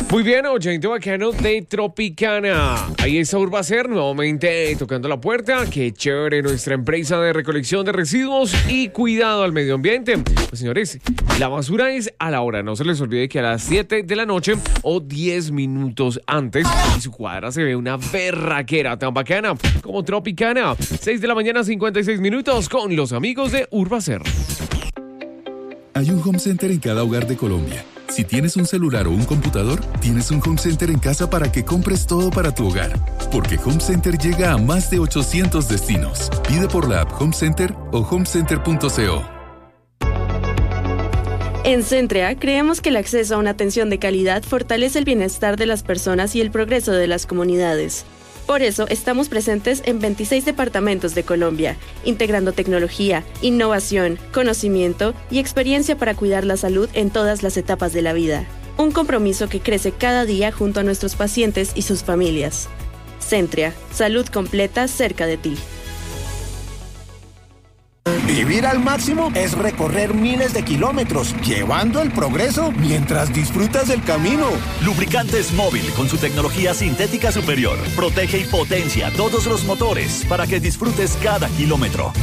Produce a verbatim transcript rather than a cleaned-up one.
Muy bien, oyente bacano de Tropicana. Ahí está Urbacer nuevamente tocando la puerta. Qué chévere nuestra empresa de recolección de residuos y cuidado al medio ambiente. Pues señores, la basura es a la hora. No se les olvide que a las siete de la noche o diez minutos antes en su cuadra se ve una berraquera tan bacana como Tropicana. seis de la mañana, cincuenta y seis minutos con los amigos de Urbacer. Hay un home center en cada hogar de Colombia. Si tienes un celular o un computador, tienes un home center en casa para que compres todo para tu hogar. Porque Home Center llega a más de ochocientos destinos. Pide por la app Home Center o homecenter punto co. En Centrea, creemos que el acceso a una atención de calidad fortalece el bienestar de las personas y el progreso de las comunidades. Por eso, estamos presentes en veintiséis departamentos de Colombia, integrando tecnología, innovación, conocimiento y experiencia para cuidar la salud en todas las etapas de la vida. Un compromiso que crece cada día junto a nuestros pacientes y sus familias. Centrea, salud completa cerca de ti. Vivir al máximo es recorrer miles de kilómetros, llevando el progreso mientras disfrutas del camino. Lubricantes Móvil con su tecnología sintética superior. Protege y potencia todos los motores para que disfrutes cada kilómetro.